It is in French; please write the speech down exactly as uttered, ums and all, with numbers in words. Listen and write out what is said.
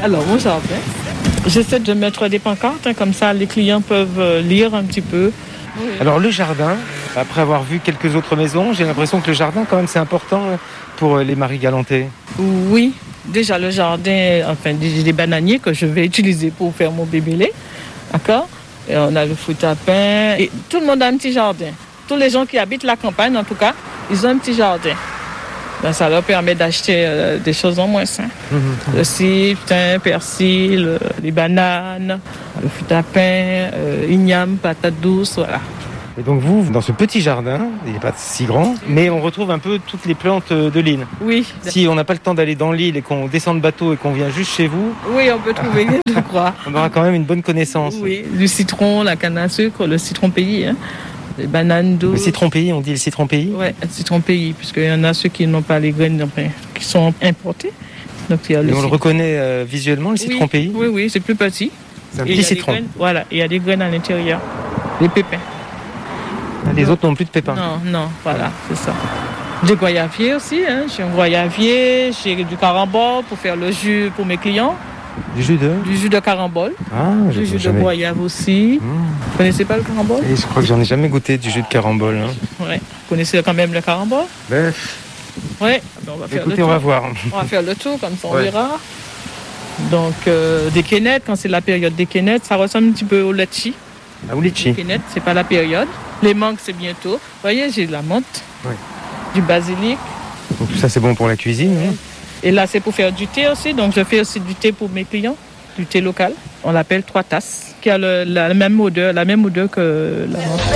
Alors, mon jardin, j'essaie de mettre des pancartes, hein, comme ça les clients peuvent lire un petit peu. Oui. Alors le jardin, après avoir vu quelques autres maisons, j'ai l'impression que le jardin quand même c'est important pour les Marie-Galantais. Oui, déjà le jardin, enfin des bananiers que je vais utiliser pour faire mon bébélé, d'accord. Et on a le fruit à pain, et tout le monde a un petit jardin. Tous les gens qui habitent la campagne en tout cas, ils ont un petit jardin. Ben, ça leur permet d'acheter euh, des choses en moins. Hein. Mmh. Le cidre, thym, persil, euh, les bananes, le fruit à pain, euh, igname, patates douces, voilà. Et donc vous, dans ce petit jardin, il n'est pas si grand, mais on retrouve un peu toutes les plantes de l'île. Oui. Si on n'a pas le temps d'aller dans l'île et qu'on descend de bateau et qu'on vient juste chez vous... Oui, on peut trouver, je crois. On aura quand même une bonne connaissance. Oui, du citron, la canne à sucre, le citron pays, hein. Les bananes d'eau. Le citron pays, on dit le citron pays ? Oui, le citron pays, puisqu'il y en a ceux qui n'ont pas les graines, enfin, qui sont importés. Donc, il y a le et on citron. le reconnaît euh, visuellement, le citron oui, pays ? Oui, oui, c'est plus petit. C'est un petit citron. Graines, voilà, il y a des graines à l'intérieur, des pépins. Les autres n'ont plus de pépins. Non, non, voilà, c'est ça. Des goyaviers aussi, hein. J'ai un goyavier, j'ai du carambole pour faire le jus pour mes clients. Du jus de Du jus de carambole. Ah, du jus jamais. de goyave aussi. Mmh. Vous connaissez pas le carambole ? Et je crois que j'en ai jamais goûté du jus de carambole. Hein. Ouais. Vous connaissez quand même le carambole ? Bref. Ouais. On va faire Écoutez, le on tour. va voir. On va faire le tour, comme ça on ouais. verra. Donc, euh, des quénettes, quand c'est la période des quénettes, ça ressemble un petit peu au litchi. Ah, au litchi. Les quénettes, c'est pas la période. Les mangues, c'est bientôt. Vous voyez, j'ai de la menthe, ouais. du basilic. Donc tout ça, c'est bon pour la cuisine. Ouais. Hein. Et là, c'est pour faire du thé aussi. Donc, je fais aussi du thé pour mes clients, du thé local. On l'appelle trois tasses, qui a le, la, la même odeur, la même odeur que la menthe.